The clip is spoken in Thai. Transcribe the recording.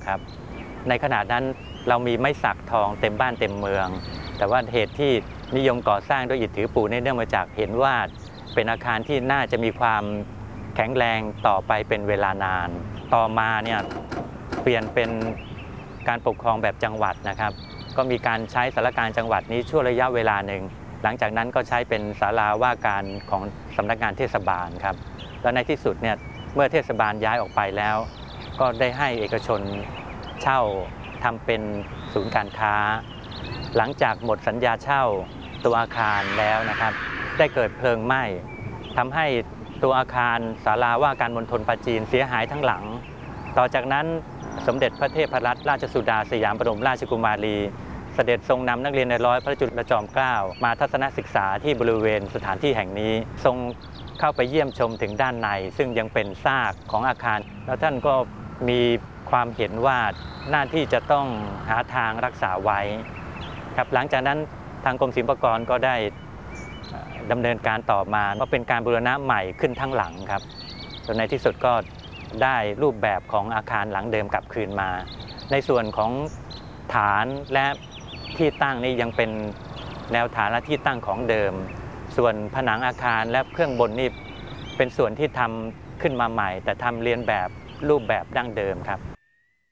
ครับในขณะนั้นเรามีไม้สักทองเต็มบ้านเต็มเมืองแต่ว่าเหตุที่นิยมก่อสร้างด้วยอิฐถือปูนเนื่องมาจากเห็นว่าเป็นอาคารที่น่าจะมีความแข็งแรงต่อไปเป็นเวลานานต่อมาเนี่ยเปลี่ยนเป็นการปกครองแบบจังหวัดนะครับก็มีการใช้ศาลาการจังหวัดนี้ช่วงระยะเวลาหนึ่งหลังจากนั้นก็ใช้เป็นศาลาว่าการของสำนักงานเทศบาลครับแล้วในที่สุดเนี่ยเมื่อเทศบาลย้ายออกไปแล้วก็ได้ให้เอกชนเช่าทำเป็นศูนย์การค้าหลังจากหมดสัญญาเช่าตัวอาคารแล้วนะครับได้เกิดเพลิงไหม้ทำให้ตัวอาคารศาลาว่าการมณฑลปราจีนเสียหายทั้งหลังต่อจากนั้นสมเด็จพระเทพรัตนราชสุดาสยามบรมราชกุมารีเสด็จทรงนำนักเรียนในร้อยพระจุลจอมเกล้ามาทัศนศึกษาที่บริเวณสถานที่แห่งนี้ทรงเข้าไปเยี่ยมชมถึงด้านในซึ่งยังเป็นซากของอาคารแล้วท่านก็มีความเห็นว่าหน้าที่จะต้องหาทางรักษาไว้ครับหลังจากนั้นทางกรมศิลปากรก็ได้ดำเนินการต่อมาก็เป็นการบูรณะใหม่ขึ้นทั้งหลังครับจนในที่สุดก็ได้รูปแบบของอาคารหลังเดิมกลับคืนมาในส่วนของฐานและที่ตั้งนี้ยังเป็นแนวฐานและที่ตั้งของเดิมส่วนผนังอาคารและเครื่องบนนี่เป็นส่วนที่ทำขึ้นมาใหม่แต่ทำเรียนแบบรูปแบบดั้งเดิมครับ